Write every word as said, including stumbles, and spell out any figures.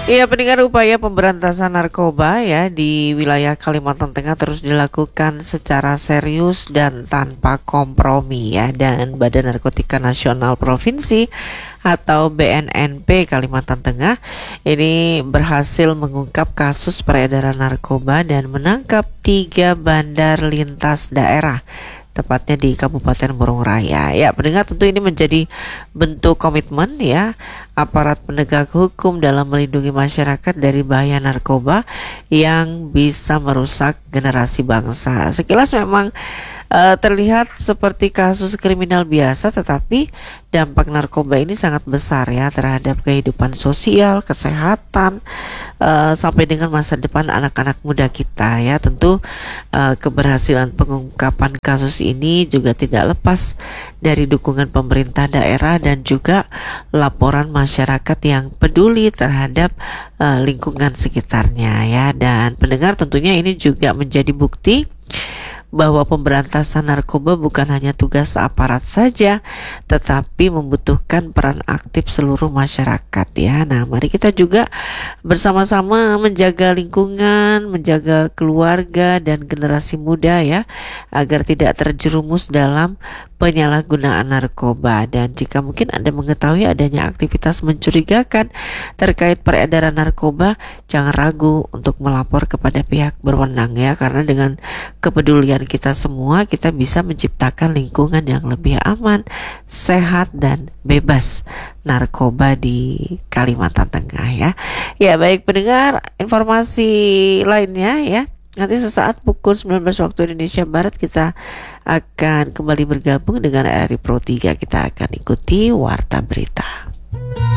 Iya, pendengar, upaya pemberantasan narkoba ya di wilayah Kalimantan Tengah terus dilakukan secara serius dan tanpa kompromi ya, dan Badan Narkotika Nasional Provinsi atau B N N P Kalimantan Tengah ini berhasil mengungkap kasus peredaran narkoba dan menangkap tiga bandar lintas daerah, tepatnya di Kabupaten Murung Raya. Ya, pendengar, tentu ini menjadi bentuk komitmen ya aparat penegak hukum dalam melindungi masyarakat dari bahaya narkoba yang bisa merusak generasi bangsa. Sekilas memang uh, terlihat seperti kasus kriminal biasa, tetapi dampak narkoba ini sangat besar ya terhadap kehidupan sosial, kesehatan, uh, sampai dengan masa depan anak-anak muda kita ya. Tentu uh, keberhasilan pengungkapan kasus ini juga tidak lepas dari dukungan pemerintah daerah dan juga laporan masyarakat yang peduli terhadap uh, lingkungan sekitarnya ya. Dan pendengar, tentunya ini juga menjadi bukti bahwa pemberantasan narkoba bukan hanya tugas aparat saja, tetapi membutuhkan peran aktif seluruh masyarakat ya. Nah, mari kita juga bersama-sama menjaga lingkungan, menjaga keluarga dan generasi muda ya, agar tidak terjerumus dalam penyalahgunaan narkoba. Dan jika mungkin Anda mengetahui adanya aktivitas mencurigakan terkait peredaran narkoba, jangan ragu untuk melapor kepada pihak berwenang ya, karena dengan kepedulian kita semua, kita bisa menciptakan lingkungan yang lebih aman, sehat dan bebas narkoba di Kalimantan Tengah ya. Ya, baik pendengar, informasi lainnya ya nanti sesaat pukul sembilan belas waktu Indonesia Barat kita akan kembali bergabung dengan R R I Pro tiga. Kita akan ikuti Warta Berita.